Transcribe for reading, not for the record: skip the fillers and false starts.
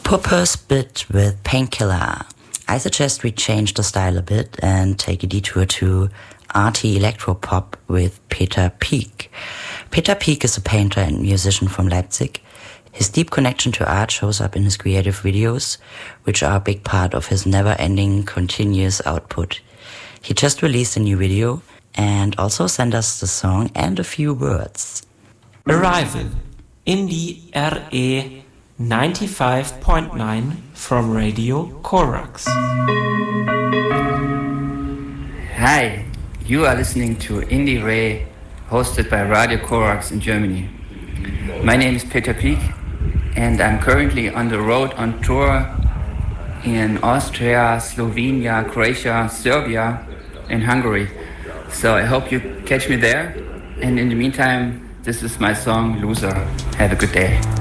Purpose Bit with Painkiller. I suggest we change the style a bit and take a detour to arty electropop with Peter Pieck. Peter Pieck is a painter and musician from Leipzig. His deep connection to art shows up in his creative videos, which are a big part of his never-ending, continuous output. He just released a new video and also sent us the song and a few words. Arrival, Indie RE 95.9 from Radio Korax. Hi, you are listening to Indie Ray, hosted by Radio Korax in Germany. My name is Peter Pieck, and I'm currently on the road on tour in Austria, Slovenia, Croatia, Serbia, and Hungary. So I hope you catch me there. And in the meantime, this is my song, Loser. Have a good day.